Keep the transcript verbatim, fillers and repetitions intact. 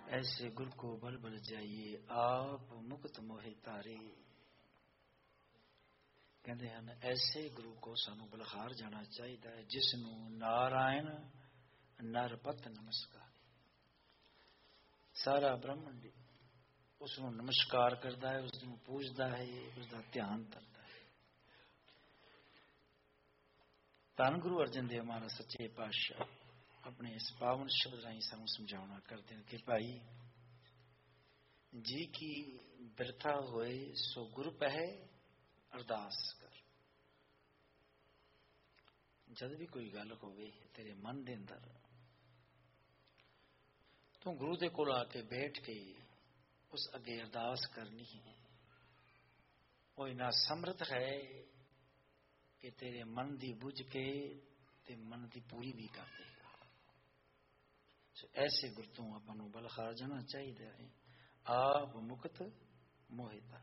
ऐसे गुरु को बल बल जाइए आप मुक्त मोहे तारे। कहते हैं ऐसे गुरु को सानू बलहार जाना चाहिए जिसनू नारायण नरपत नमस्कार। सारा ब्रह्मंड उसनू नमस्कार करता है, उसनू पूजता है, उसका ध्यान करता है। धन गुरु अर्जन देव महाराज सच्चे पातशाह अपने इस पावन शब्द राही सानू समझाना करते हैं कि भाई जी की बिरथा होए सो गुरु पहै अरदास कर। जद भी कोई गल होवे तेरे मन दे अंदर तू गुरु दे कोल आके बैठ के उस अगे अरदास करनी है। वो इना समर्थ है कि तेरे मन दी बुझ के ते मन दी पूरी भी कर देगा। ऐसे गुरु तो अपन बलखार जाना चाहिए। आप मुक्त मोहिता